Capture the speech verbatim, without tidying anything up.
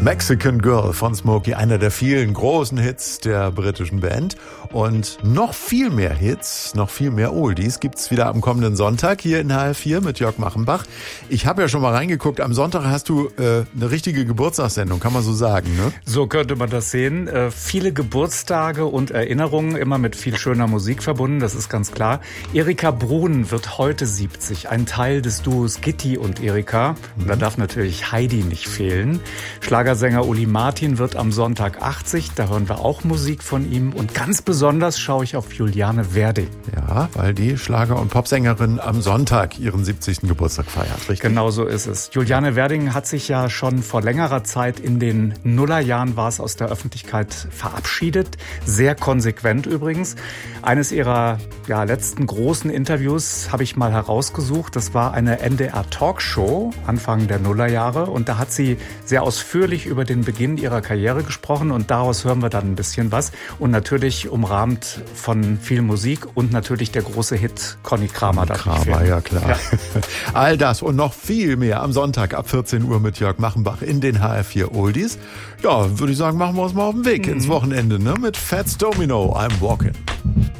Mexican Girl von Smokey, einer der vielen großen Hits der britischen Band. Und noch viel mehr Hits, noch viel mehr Oldies gibt's wieder am kommenden Sonntag hier in H R vier mit Jörg Machenbach. Ich habe ja schon mal reingeguckt, am Sonntag hast du äh, eine richtige Geburtstagssendung, kann man so sagen, ne? So könnte man das sehen. Äh, viele Geburtstage und Erinnerungen, immer mit viel schöner Musik verbunden, das ist ganz klar. Erika Bruhn wird heute siebzig, ein Teil des Duos Gitti und Erika. Und da darf natürlich Heidi nicht fehlen. Schlagersänger Uli Martin wird am Sonntag achtzig, da hören wir auch Musik von ihm. Und ganz besonders schaue ich auf Juliane Werding. Ja, weil die Schlager- und Popsängerin am Sonntag ihren siebzigsten Geburtstag feiert, richtig? Genau so ist es. Juliane Werding hat sich ja schon vor längerer Zeit, in den Nullerjahren war es, aus der Öffentlichkeit verabschiedet. Sehr konsequent übrigens. Eines ihrer ja, letzten großen Interviews habe ich mal herausgesucht. Das war eine N D R-Talkshow Anfang der Nullerjahre. Und da hat sie sehr ausführlich über den Beginn ihrer Karriere gesprochen. Und daraus hören wir dann ein bisschen was. Und natürlich umrahmt von viel Musik und natürlich der große Hit Conny Kramer. Conny Kramer, ja klar. Ja. All das und noch viel mehr am Sonntag ab vierzehn Uhr mit Jörg Machenbach in den H R vier Oldies. Ja, würde ich sagen, machen wir uns mal auf den Weg mhm. ins Wochenende, ne? Mit Fats Domino, I'm Walking.